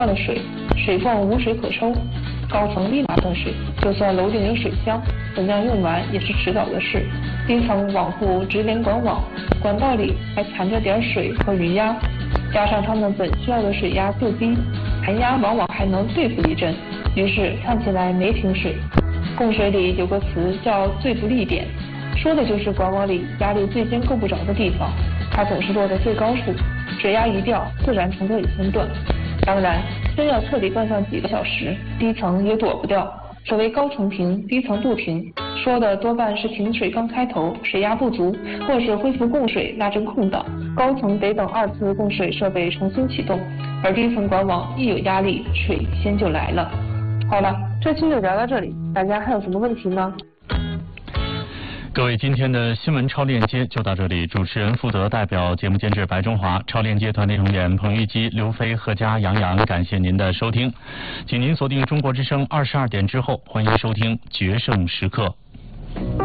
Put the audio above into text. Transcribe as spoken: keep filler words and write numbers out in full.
的水，水泵无水可抽，高层立马断水。就算楼顶有水箱，怎样用完也是迟早的事。低层网户直连管网，管道里还残着点水和余压，加上他们本需要的水压就低，残压往往还能对付一阵，于是看起来没停水。供水里有个词叫最不利点，说的就是管网里压力最先够不着的地方，它总是落在最高处，水压一掉，自然承托也先断。当然，真要彻底断上几个小时，低层也躲不掉。所谓高层停，低层不停，说的多半是停水刚开头，水压不足，或是恢复供水那阵空档，高层得等二次供水设备重新启动，而低层管网一有压力，水先就来了。好了，这期就聊到这里，大家还有什么问题呢？ 各位，今天的新闻超链接就到这里。主持人负责代表节目监制白中华，超链接团队成员彭玉基、刘飞、贺佳、杨洋，感谢您的收听，请您锁定中国之声二十二点之后，欢迎收听决胜时刻。